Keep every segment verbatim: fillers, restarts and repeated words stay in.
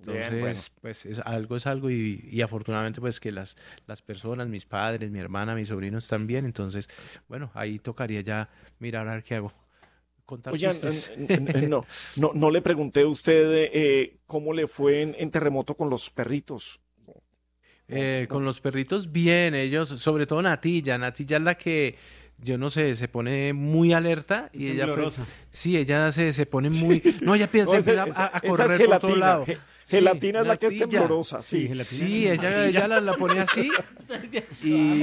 Entonces, Bien, bueno. pues es, algo es algo y, y afortunadamente pues que las, las personas, mis padres, mi hermana, mis sobrinos están bien. Entonces, bueno, ahí tocaría ya mirar a ver qué hago. Contar Oigan, chistes. n- n- n- no, no, no le pregunté a usted eh, cómo le fue en, en terremoto con los perritos. Eh, con los perritos, bien, ellos, sobre todo Natilla. Natilla es la que, yo no sé, se pone muy alerta y ella fue, Temblorosa. sí, ella se, se pone muy, no, ella empieza, No, se ese- empieza esa, a, a esa correr es por todo gelatina. lado. Ge- Sí, Gelatina es la que es Natilla. temblorosa, sí. Sí, gelatina. Sí, ella, ella la, la pone así y,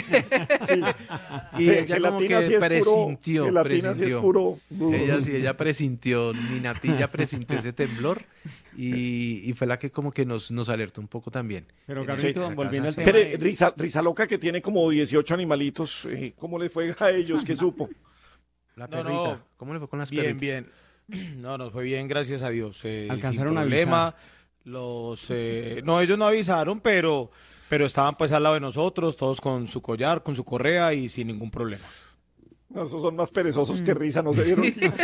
y ella como Gelatina que sí es puro- presintió, gelatina sí es presintió. puro. Ella sí, ella presintió, mi Natilla presintió ese temblor y, y fue la que como que nos, nos alertó un poco también. Pero En Gabrielito, esa casa, volviendo al sí. tema Pero de- risa, risa loca que tiene como dieciocho animalitos, eh, ¿cómo le fue a ellos? ¿Qué supo? La No, perrita, no. ¿cómo le fue con las Bien, perritas? bien. No, nos fue bien, gracias a Dios. Eh, Alcanzaron sin a problema. Los, eh, no, ellos no avisaron, pero, pero estaban pues al lado de nosotros, todos con su collar, con su correa y sin ningún problema. No, esos son más perezosos que risa, no se dieron.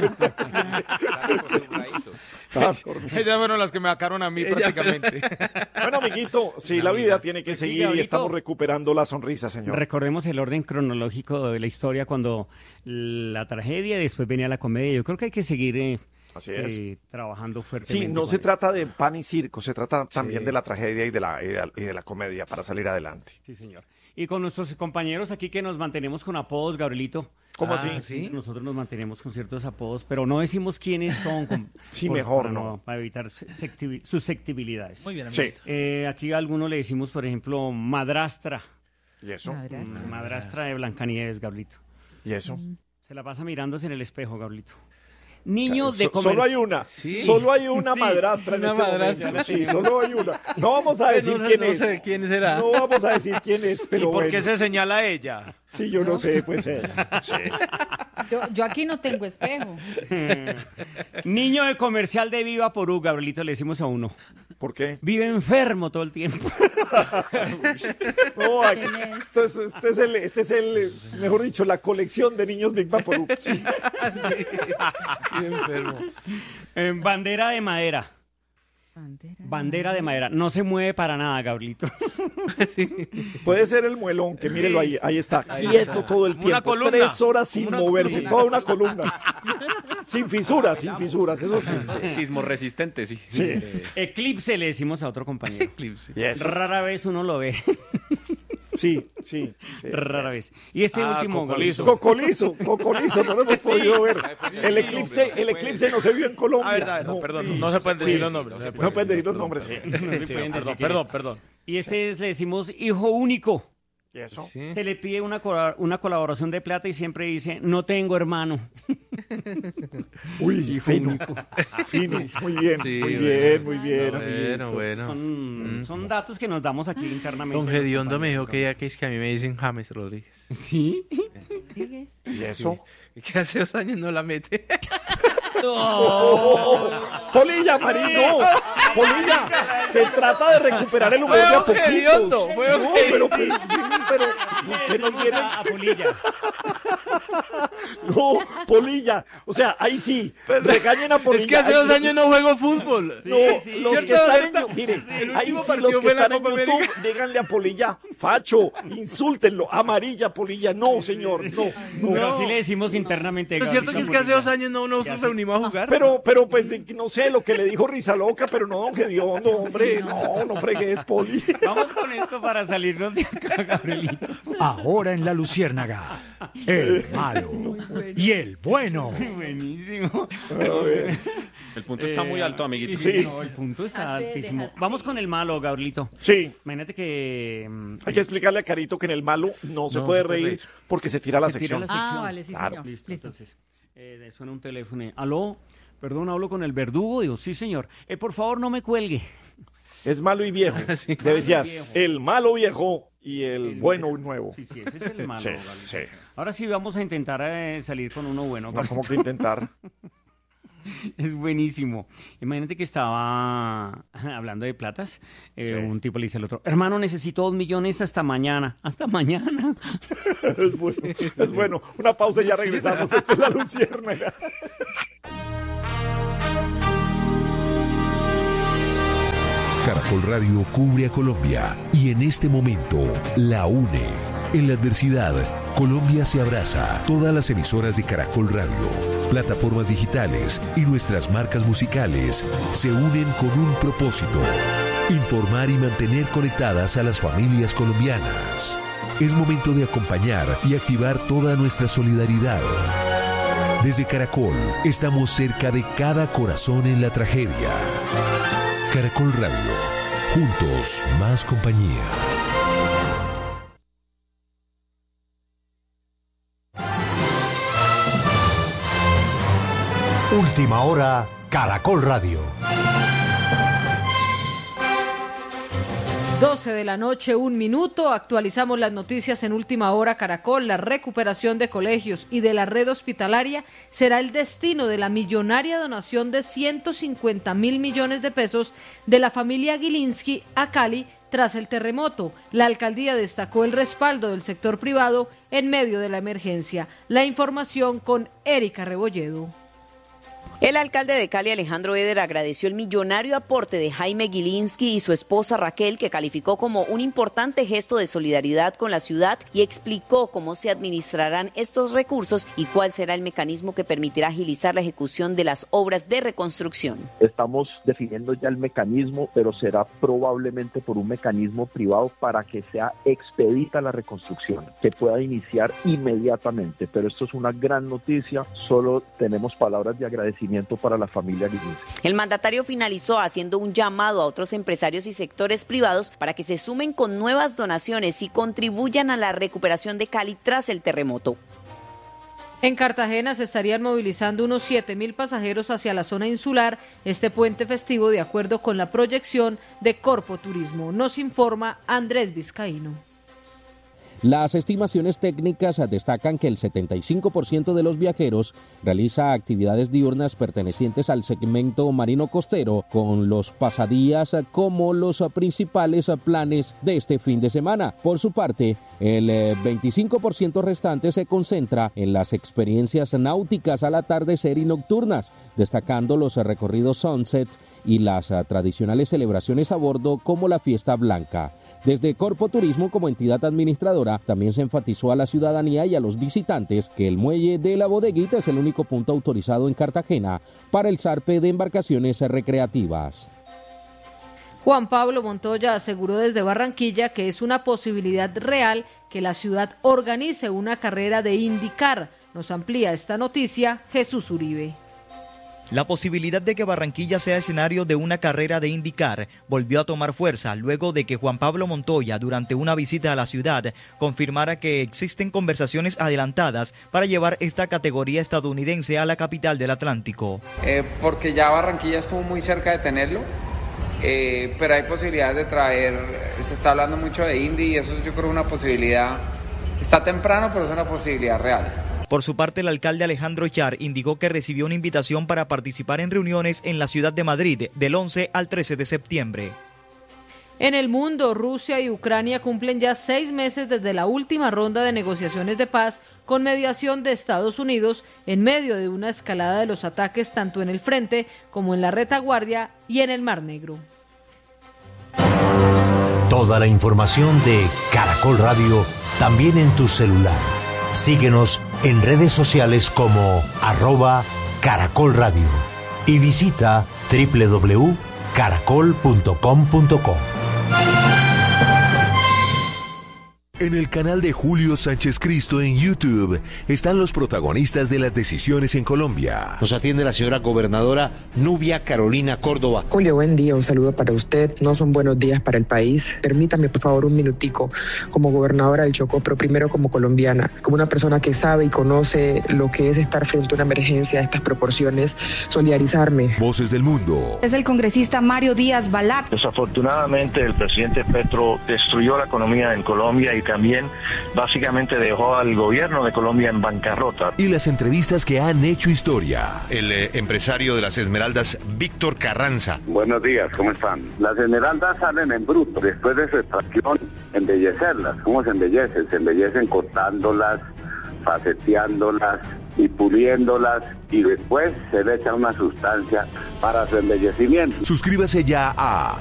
Ah, por- Ellas fueron las que me sacaron a mí prácticamente. Bueno, amiguito, sí, la vida tiene que Sí, seguir y Gabrielito. estamos recuperando la sonrisa, señor. Recordemos el orden cronológico de la historia cuando la tragedia y después venía la comedia. Yo creo que hay que seguir eh, Así es. eh, trabajando fuertemente. Sí, no con se eso. trata de pan y circo, se trata también Sí. de la tragedia y de la, y de la, y de la comedia para salir adelante. Sí, señor. Y con nuestros compañeros aquí que nos mantenemos con apodos, Gabrielito. ¿Cómo Ah, así? sí. Nosotros nos mantenemos con ciertos apodos, pero no decimos quiénes son. con- Sí, por- mejor para no. Para evitar susceptibi- susceptibilidades. Muy bien, Sí, amiguito. Eh, aquí a alguno le decimos, por ejemplo, madrastra. ¿y eso? Madrastra. Mm, Madrastra de Blancanieves, Gabrielito. ¿Y eso? Se la pasa mirándose en el espejo, Gabrielito. Niño de So- comer. solo hay una, Sí. solo hay una Sí, madrastra en una este madrastra. momento. Sí, solo hay una. No vamos a decir no, quién no es. sé quién será. No vamos a decir quién es, ¿Y pero por bueno. qué se señala a ella? Sí, yo no sé, pues ella. Sí. Yo, yo aquí no tengo espejo. Niño de comercial de Viva Porú, Gabrielito, le decimos a uno. ¿Por qué? Vive enfermo todo el tiempo. No, aquí- ¿Quién es? este es, este es el, este es el, mejor dicho, la colección de niños Big Vaporub. Sí. Qué enfermo. En bandera de madera. Bandera. Bandera de madera. No se mueve para nada, Gabrielito. Puede ser el muelón, que mírelo ahí, ahí está, quieto todo el Como una tiempo, columna. tres horas sin Como una moverse, columna. toda una columna, sin fisuras, sin fisuras, eso sí. Sismo resistente, sí. Sí. Eclipse le decimos a otro compañero. Eclipse. Y eso. Rara vez uno lo ve. Sí, sí. sí. Rara vez. Y este Ah, último, cocolizo. Cocolizo, cocolizo, no lo hemos podido ver. El eclipse, el eclipse no se vio en Colombia. Ah, verdad, no, No, perdón, sí. no se pueden decir Sí, los sí, nombres. no se No pueden pueden decir los perdón, nombres, sí. perdón. No se Sí, pueden decir perdón, quién perdón, es. perdón. Y este es, le decimos hijo único. ¿Y eso? Sí. Se le pide una, cora- una colaboración de plata y siempre dice, no tengo hermano. Uy, fino, fino, muy bien, Sí, muy bueno. bien, muy bien. Bueno, amiguito. bueno. Son, son datos que nos damos aquí internamente. Don los Gediondo me dijo compañeros. que ya que es que a mí me dicen James Rodríguez. ¿Sí? Sigue. ¿Y eso? Y que hace dos años no la mete. Oh, Polilla, Marín, no. Polilla, se trata de recuperar el humor de a Fue poquitos. hediondo, fue No, pero, pero, pero, que no Vamos tienen- a, a Polilla. no, Polilla, o sea, ahí sí, regañen a Polilla. Es que hace ahí dos sí. año no juego fútbol. No, sí, los ¿cierto, que están en, Berta? miren, El ahí último sí, partido los que fue en la están en Copa YouTube, América. díganle a Polilla, facho, insúltenlo, amarilla, Polilla, no, señor, no, no. Pero así le decimos internamente. Lo cierto que es que hace dos años no nos Ya sé. reunimos a jugar. Pero, pero, pues, eh, no sé, lo que le dijo Risa Loca, pero no, don Gediondo, hombre, no, no fregues, Poli. Vamos con esto para salirnos de acá, Gabrielito. Ahora en La Luciérnaga, el malo y el bueno. Buenísimo. El punto está muy alto, amiguito. Sí. No, el punto está Dejaste- altísimo. dejaste. Vamos con el malo, Gabrielito. Sí, Imagínate que... mm, hay que explicarle a Carito que en el malo no se No, puede se puede reír reír. porque se tira la Se tira sección. la Ah, sección. vale, sí, Claro. señor. Listo, Listo. entonces eh, suena un teléfono. Aló, perdón, hablo con el verdugo. Digo, sí, señor. Eh, por favor, no me cuelgue. Es malo y viejo. Sí. Debe ser viejo. el malo viejo y el, El- bueno nuevo. Sí, sí, ese es el malo, Sí, Gabrielito. sí. Ahora sí vamos a intentar eh, salir con uno bueno. No, como que intentar. Es buenísimo. Imagínate que estaba hablando de platas. eh, Sí. Un tipo le dice al otro, hermano, necesito dos millones hasta mañana. Hasta mañana. Es bueno, es bueno. Una pausa y ya regresamos. Esta es la Luciérnaga. Caracol Radio cubre a Colombia y en este momento la une. En la adversidad, Colombia se abraza. Todas las emisoras de Caracol Radio, plataformas digitales y nuestras marcas musicales se unen con un propósito: informar y mantener conectadas a las familias colombianas. Es momento de acompañar y activar toda nuestra solidaridad. Desde Caracol, estamos cerca de cada corazón en la tragedia. Caracol Radio, juntos, más compañía. Última hora, Caracol Radio. doce de la noche, un minuto. Actualizamos las noticias en Última Hora Caracol. La recuperación de colegios y de la red hospitalaria será el destino de la millonaria donación de ciento cincuenta mil millones de pesos de la familia Gilinski a Cali tras el terremoto. La alcaldía destacó el respaldo del sector privado en medio de la emergencia. La información con Erika Rebolledo. El alcalde de Cali, Alejandro Eder, agradeció el millonario aporte de Jaime Gilinski y su esposa Raquel, que calificó como un importante gesto de solidaridad con la ciudad, y explicó cómo se administrarán estos recursos y cuál será el mecanismo que permitirá agilizar la ejecución de las obras de reconstrucción. Estamos definiendo ya el mecanismo, pero será probablemente por un mecanismo privado para que sea expedita la reconstrucción, que pueda iniciar inmediatamente. Pero esto es una gran noticia, solo tenemos palabras de agradecimiento para la familia Gilinski. El mandatario finalizó haciendo un llamado a otros empresarios y sectores privados para que se sumen con nuevas donaciones y contribuyan a la recuperación de Cali tras el terremoto. En Cartagena se estarían movilizando unos siete mil pasajeros hacia la zona insular este puente festivo, de acuerdo con la proyección de Corpo Turismo. Nos informa Andrés Vizcaíno. Las estimaciones técnicas destacan que el setenta y cinco por ciento de los viajeros realiza actividades diurnas pertenecientes al segmento marino costero, con los pasadías como los principales planes de este fin de semana. Por su parte, el veinticinco por ciento restante se concentra en las experiencias náuticas al atardecer y nocturnas, destacando los recorridos sunset y las tradicionales celebraciones a bordo como la Fiesta Blanca. Desde Corpo Turismo, como entidad administradora, también se enfatizó a la ciudadanía y a los visitantes que el muelle de la Bodeguita es el único punto autorizado en Cartagena para el zarpe de embarcaciones recreativas. Juan Pablo Montoya aseguró desde Barranquilla que es una posibilidad real que la ciudad organice una carrera de IndyCar. Nos amplía esta noticia Jesús Uribe. La posibilidad de que Barranquilla sea escenario de una carrera de IndyCar volvió a tomar fuerza luego de que Juan Pablo Montoya, durante una visita a la ciudad, confirmara que existen conversaciones adelantadas para llevar esta categoría estadounidense a la capital del Atlántico. Eh, porque ya Barranquilla estuvo muy cerca de tenerlo, eh, pero hay posibilidades de traer, se está hablando mucho de Indy y eso yo creo una posibilidad, está temprano pero es una posibilidad real. Por su parte, el alcalde Alejandro Char indicó que recibió una invitación para participar en reuniones en la ciudad de Madrid del once al trece de septiembre. En el mundo, Rusia y Ucrania cumplen ya seis meses desde la última ronda de negociaciones de paz con mediación de Estados Unidos, en medio de una escalada de los ataques tanto en el frente como en la retaguardia y en el Mar Negro. Toda la información de Caracol Radio también en tu celular. Síguenos en redes sociales como arroba Caracol Radio y visita doble u doble u doble u punto caracol punto com punto co. En el canal de Julio Sánchez Cristo en YouTube están los protagonistas de las decisiones en Colombia. Nos atiende la señora gobernadora Nubia Carolina Córdoba. Julio, buen día, un saludo para usted. No son buenos días para el país. Permítame, por favor, un minutico como gobernadora del Chocó, pero primero como colombiana, como una persona que sabe y conoce lo que es estar frente a una emergencia de estas proporciones, solidarizarme. Voces del mundo. Es el congresista Mario Díaz Balart. Desafortunadamente, el presidente Petro destruyó la economía en Colombia y también básicamente dejó al gobierno de Colombia en bancarrota. Y las entrevistas que han hecho historia. El eh, empresario de las Esmeraldas, Víctor Carranza. Buenos días, ¿cómo están? Las Esmeraldas salen en bruto. Después de su extracción, embellecerlas. ¿Cómo se embellecen? Se embellecen cortándolas, faceteándolas y puliéndolas, y después se le echa una sustancia para su embellecimiento. Suscríbase ya a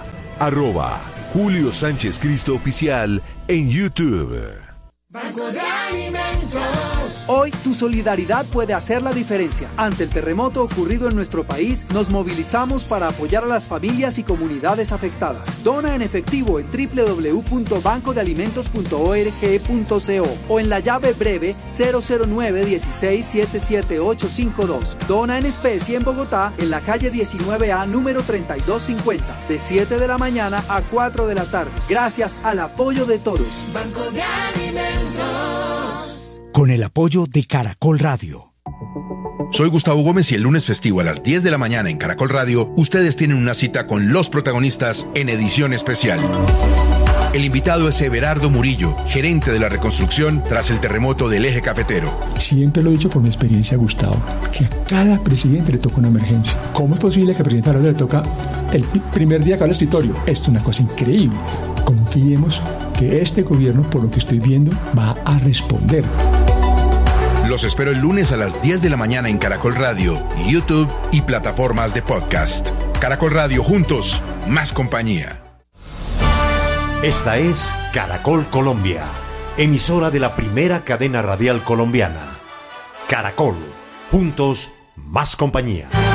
Arroba Julio Sánchez Cristo Oficial en YouTube. Banco de Alimentos. Hoy tu solidaridad puede hacer la diferencia. Ante el terremoto ocurrido en nuestro país, nos movilizamos para apoyar a las familias y comunidades afectadas. Dona en efectivo en doble u doble u doble u punto banco de alimentos punto org punto co o en la llave breve cero cero nueve dieciséis setenta y siete ochocientos cincuenta y dos. Dona en especie en Bogotá, en la calle diecinueve A, número treinta y dos cincuenta, de siete de la mañana a cuatro de la tarde. Gracias al apoyo de todos. Banco de Alimentos. Con el apoyo de Caracol Radio. Soy Gustavo Gómez y el lunes festivo a las diez de la mañana en Caracol Radio, ustedes tienen una cita con los protagonistas en edición especial. El invitado es Everardo Murillo, gerente de la reconstrucción tras el terremoto del Eje Cafetero. Siempre lo he dicho por mi experiencia, Gustavo, que a cada presidente le toca una emergencia. ¿Cómo es posible que al presidente Araujo le toca el primer día que va al escritorio? Esto es una cosa increíble. Confiemos que este gobierno, por lo que estoy viendo, va a responder. Los espero el lunes a las diez de la mañana en Caracol Radio, YouTube y plataformas de podcast. Caracol Radio, juntos, más compañía. Esta es Caracol Colombia, emisora de la primera cadena radial colombiana. Caracol, juntos, más compañía.